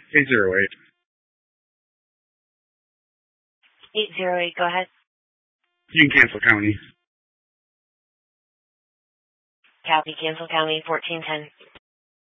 808. 808, go ahead. You can cancel county. Copy, cancel county, 1410.